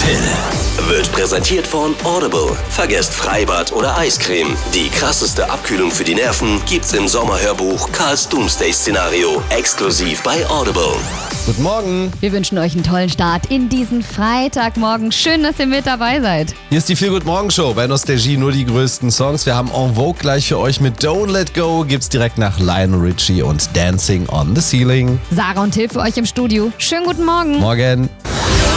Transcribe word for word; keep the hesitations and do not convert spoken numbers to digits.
Till. Wird präsentiert von Audible. Vergesst Freibad oder Eiscreme. Die krasseste Abkühlung für die Nerven gibt's im Sommerhörbuch Karls Doomsday-Szenario. Exklusiv bei Audible. Guten Morgen. Wir wünschen euch einen tollen Start in diesen Freitagmorgen. Schön, dass ihr mit dabei seid. Hier ist die Feel Good Morgen Show. Bei Nostalgie nur die größten Songs. Wir haben En Vogue gleich für euch mit Don't Let Go. Gibt's direkt nach Lionel Richie und Dancing on the Ceiling. Sarah und Till für euch im Studio. Schönen guten Morgen. Morgen.